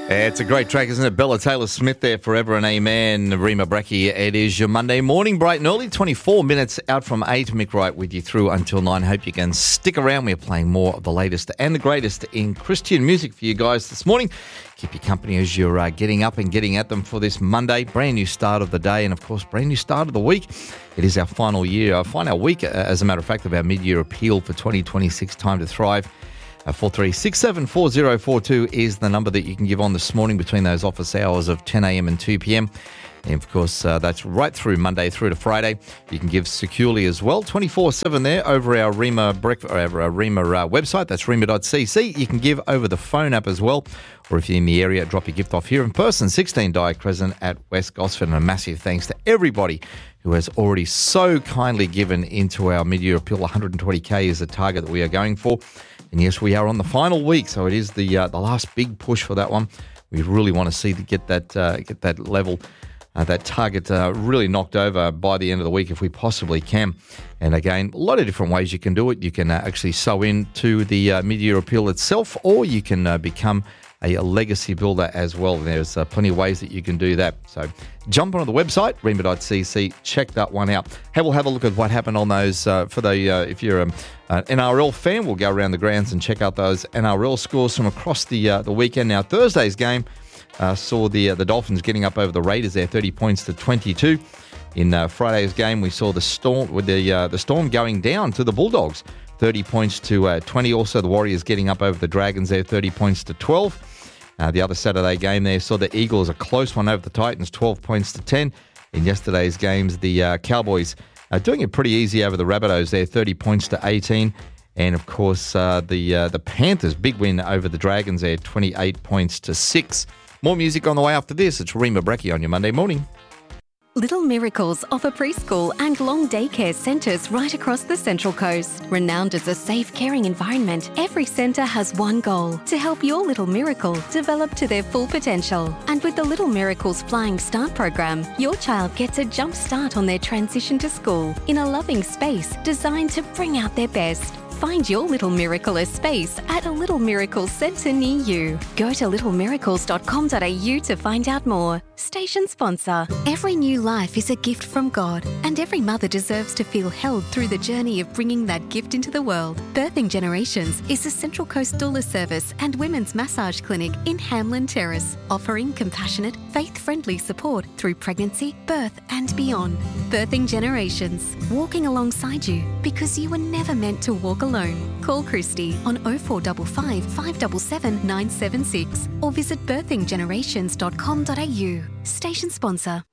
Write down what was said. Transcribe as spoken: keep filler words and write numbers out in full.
Yeah, it's a great track, isn't it? Bella Taylor-Smith there, Forever and Amen. Rima Bracky, it is your Monday morning, bright and early, twenty-four minutes out from eight. Mick Wright with you through until nine. Hope you can stick around. We're playing more of the latest and the greatest in Christian music for you guys this morning. Keep you company as you're uh, getting up and getting at them for this Monday. Brand new start of the day and, of course, brand new start of the week. It is our final year, our final week, uh, as a matter of fact, of our mid-year appeal for twenty twenty-six, Time to Thrive. Uh, four three six seven four zero four two is the number that you can give on this morning between those office hours of ten a.m. and two p.m. And, of course, uh, that's right through Monday through to Friday. You can give securely as well, twenty-four seven there over our Rima, breakfast, or over our Rima uh, website. That's rima dot c c. You can give over the phone app as well. Or if you're in the area, drop your gift off here in person, sixteen Dyer Crescent at West Gosford. And a massive thanks to everybody who has already so kindly given into our mid-year appeal. one hundred twenty K is the target that we are going for. And yes, we are on the final week, so it is the uh, the last big push for that one. We really want to see to get that uh, get that level, uh, that target uh, really knocked over by the end of the week if we possibly can. And again, a lot of different ways you can do it. You can uh, actually sew into the uh, mid-year appeal itself, or you can uh, become a, a legacy builder as well. And there's uh, plenty of ways that you can do that. So jump onto the website, rima dot c c, check that one out. Hey, we'll have a look at what happened on those uh, for the, uh, if you're an uh, N R L fan, we'll go around the grounds and check out those N R L scores from across the uh, the weekend. Now, Thursday's game uh, saw the uh, the Dolphins getting up over the Raiders there, thirty points to twenty-two. In uh, Friday's game, we saw the Storm with the uh, the Storm going down to the Bulldogs, thirty points to uh, twenty. Also, the Warriors getting up over the Dragons there, thirty points to twelve. Uh, the other Saturday game there saw the Eagles, a close one over the Titans, twelve points to ten. In yesterday's games, the uh, Cowboys uh, doing it pretty easy over the Rabbitohs there, thirty points to eighteen. And, of course, uh, the uh, the Panthers, big win over the Dragons there, twenty-eight points to six. More music on the way after this. It's Rima Bracky on your Monday morning. Little Miracles offer preschool and long daycare centres right across the Central Coast. Renowned as a safe, caring environment, every centre has one goal: to help your little miracle develop to their full potential. And with the Little Miracles Flying Start program, your child gets a jump start on their transition to school in a loving space designed to bring out their best. Find your Little Miracle a space at a Little Miracles Centre near you. Go to little miracles dot com dot a u to find out more. Station sponsor. Every new life is a gift from God, and every mother deserves to feel held through the journey of bringing that gift into the world. Birthing Generations is a Central Coast doula service and women's massage clinic in Hamlin Terrace, offering compassionate, faith-friendly support through pregnancy, birth and beyond. Birthing Generations, walking alongside you because you were never meant to walk alone. Call Christy on oh four five five, five seven seven, nine seven six or visit birthing generations dot com dot a u. Station sponsor.